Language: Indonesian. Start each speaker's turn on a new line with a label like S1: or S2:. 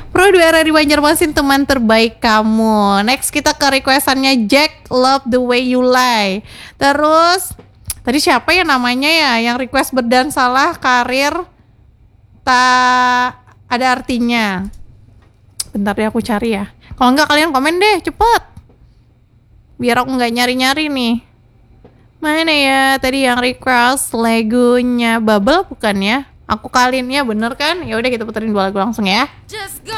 S1: Pro 2 RRI Banjarmasin, teman terbaik kamu. Next kita ke requestannya Jack, Love the Way You Lie. Terus tadi siapa ya namanya ya yang request berdan salah karir tak ada artinya. Bentar deh aku cari ya. Kalau enggak kalian komen deh cepet, biar aku nggak nyari-nyari nih. Mana ya tadi yang request lagunya Bubble bukan ya? Aku kalian ya bener kan? Ya udah kita puterin dua lagu langsung ya.
S2: Just go